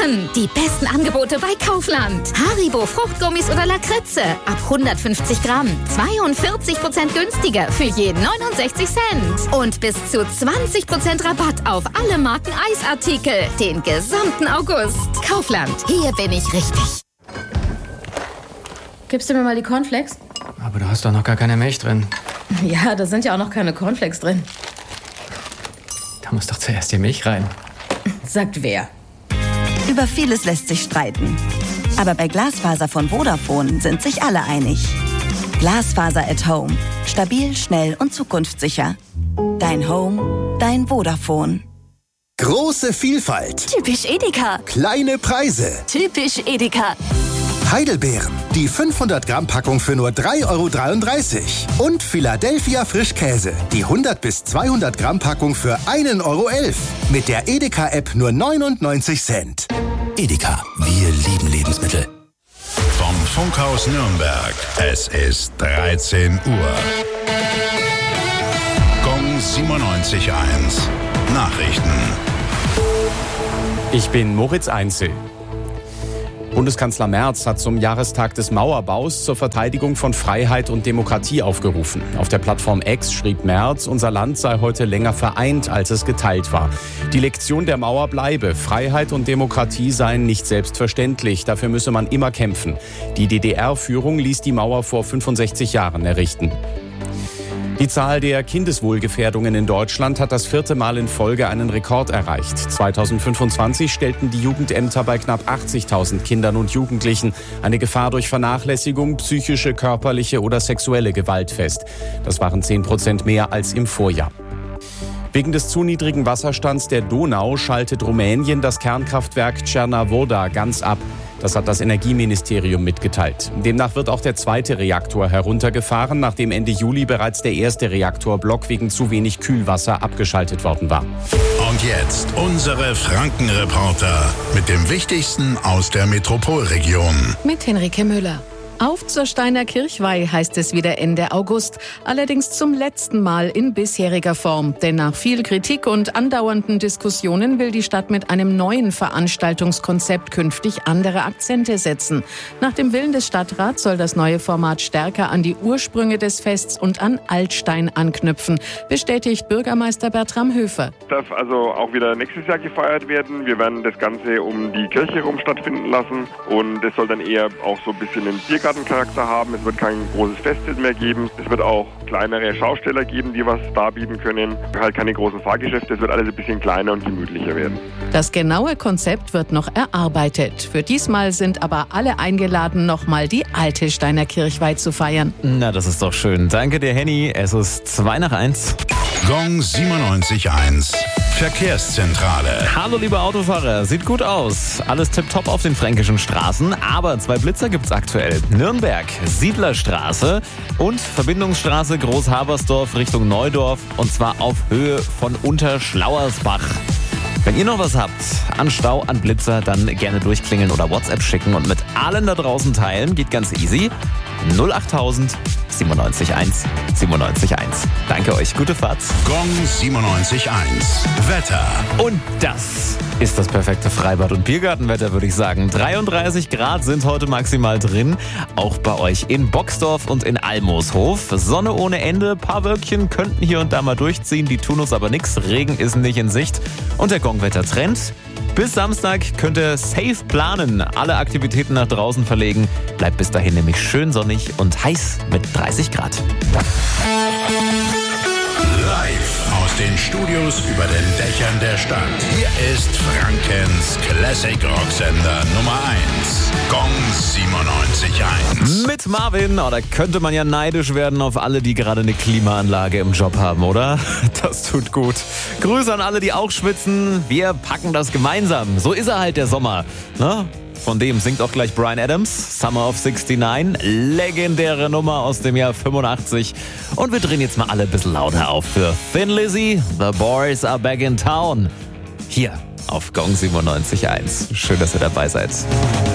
kaufen. Die besten Angebote bei Kaufland. Haribo Fruchtgummis oder Lakritze. Ab 150 Gramm. 42% günstiger für je 69 Cent. Und bis zu 20% Rabatt auf alle Marken Eisartikel. Den gesamten August. Kaufland. Hier bin ich richtig. Gibst du mir mal die Cornflakes? Aber du hast doch noch gar keine Milch drin. Ja, da sind ja auch noch keine Cornflakes drin. Da muss doch zuerst die Milch rein. Sagt wer? Über vieles lässt sich streiten. Aber bei Glasfaser von Vodafone sind sich alle einig. Glasfaser at Home. Stabil, schnell und zukunftssicher. Dein Home, dein Vodafone. Große Vielfalt. Typisch Edeka. Kleine Preise. Typisch Edeka. Heidelbeeren. Die 500 Gramm Packung für nur 3,33 €. Und Philadelphia Frischkäse. Die 100 bis 200 Gramm Packung für 1,11 € Mit der Edeka-App nur 99 Cent. Edeka, wir lieben Lebensmittel. Vom Funkhaus Nürnberg. Es ist 13 Uhr. Gong 97.1. Nachrichten. Ich bin Moritz Einzel. Bundeskanzler Merz hat zum Jahrestag des Mauerbaus zur Verteidigung von Freiheit und Demokratie aufgerufen. Auf der Plattform X schrieb Merz, unser Land sei heute länger vereint, als es geteilt war. Die Lektion der Mauer bleibe. Freiheit und Demokratie seien nicht selbstverständlich. Dafür müsse man immer kämpfen. Die DDR-Führung ließ die Mauer vor 65 Jahren errichten. Die Zahl der Kindeswohlgefährdungen in Deutschland hat das 4. Mal in Folge einen Rekord erreicht. 2025 stellten die Jugendämter bei knapp 80.000 Kindern und Jugendlichen eine Gefahr durch Vernachlässigung, psychische, körperliche oder sexuelle Gewalt fest. Das waren 10% mehr als im Vorjahr. Wegen des zu niedrigen Wasserstands der Donau schaltet Rumänien das Kernkraftwerk Cernavodă ganz ab. Das hat das Energieministerium mitgeteilt. Demnach wird auch der 2. Reaktor heruntergefahren, nachdem Ende Juli bereits der 1. Reaktorblock wegen zu wenig Kühlwasser abgeschaltet worden war. Und jetzt unsere Franken-Reporter mit dem Wichtigsten aus der Metropolregion. Mit Henrike Müller. Auf zur Steiner Kirchweih heißt es wieder Ende August. Allerdings zum letzten Mal in bisheriger Form. Denn nach viel Kritik und andauernden Diskussionen will die Stadt mit einem neuen Veranstaltungskonzept künftig andere Akzente setzen. Nach dem Willen des Stadtrats soll das neue Format stärker an die Ursprünge des Fests und an Altstein anknüpfen, bestätigt Bürgermeister Bertram Höfer. Darf also auch wieder nächstes Jahr gefeiert werden. Wir werden das Ganze um die Kirche herum stattfinden lassen. Und es soll dann eher auch so ein bisschen einen Biergartencharakter haben. Es wird kein großes Fest mehr geben. Es wird auch kleinere Schausteller geben, die was darbieten können. Halt keine großen Fahrgeschäfte. Es wird alles ein bisschen kleiner und gemütlicher werden. Das genaue Konzept wird noch erarbeitet. Für diesmal sind aber alle eingeladen, nochmal die alte Steiner Kirchweih zu feiern. Na, das ist doch schön. Danke dir, Henny. Es ist 2:02. Gong 97.1. Verkehrszentrale. Hallo liebe Autofahrer, sieht gut aus. Alles tipptopp auf den fränkischen Straßen, aber 2 Blitzer gibt's aktuell. Nürnberg, Siedlerstraße und Verbindungsstraße Großhabersdorf Richtung Neudorf und zwar auf Höhe von Unterschlauersbach. Wenn ihr noch was habt an Stau, an Blitzer, dann gerne durchklingeln oder WhatsApp schicken und mit allen da draußen teilen. Geht ganz easy. 08000 97.1 97.1. Danke euch, gute Fahrt. Gong 97.1. Wetter. Und das ist das perfekte Freibad- und Biergartenwetter, würde ich sagen. 33 Grad sind heute maximal drin. Auch bei euch in Boxdorf und in Almoshof. Sonne ohne Ende, paar Wölkchen könnten hier und da mal durchziehen. Die tun uns aber nichts. Regen ist nicht in Sicht. Und der Gongwetter-Trend: bis Samstag könnt ihr safe planen, alle Aktivitäten nach draußen verlegen. Bleibt bis dahin nämlich schön sonnig und heiß mit 30 Grad. Live aus den Studios über den Dächern der Stadt. Hier ist Frankens Classic Rocksender Nummer 1. Gong 97.1. Mit Marvin, da könnte man ja neidisch werden auf alle, die gerade eine Klimaanlage im Job haben, oder? Das tut gut. Grüße an alle, die auch schwitzen. Wir packen das gemeinsam. So ist er halt, der Sommer. Ne? Von dem singt auch gleich Bryan Adams, Summer of 69, legendäre Nummer aus dem Jahr 85. Und wir drehen jetzt mal alle ein bisschen lauter auf für Thin Lizzy, The Boys Are Back in Town. Hier auf Gong 97.1. Schön, dass ihr dabei seid.